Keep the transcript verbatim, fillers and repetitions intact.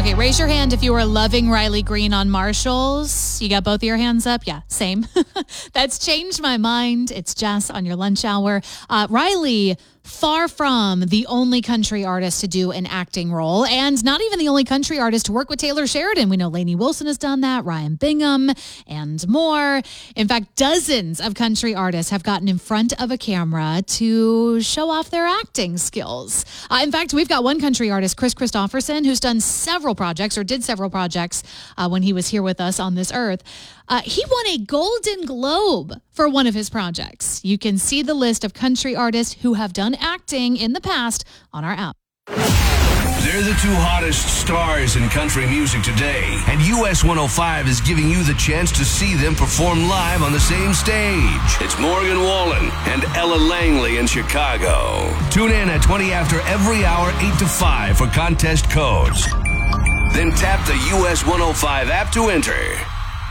Okay, raise your hand if you were loving Riley Green on Marshalls. You got both of your hands up? Yeah, same. That's changed my mind. It's Jess on your lunch hour. Uh, Riley, far from the only country artist to do an acting role, and not even the only country artist to work with Taylor Sheridan. We know Lainey Wilson has done that, Ryan Bingham, and more. In fact, dozens of country artists have gotten in front of a camera to show off their acting skills. Uh, in fact, we've got one country artist, Chris Christopherson, who's done several projects or did several projects uh, when he was here with us on this earth. Uh, he won a Golden Globe for one of his projects. You can see the list of country artists who have done acting in the past on our app. They're the two hottest stars in country music today, and U S one oh five is giving you the chance to see them perform live on the same stage. It's Morgan Wallen and Ella Langley in Chicago. Tune in at twenty after every hour, eight to five for contest codes. Then tap the U S one oh five app to enter.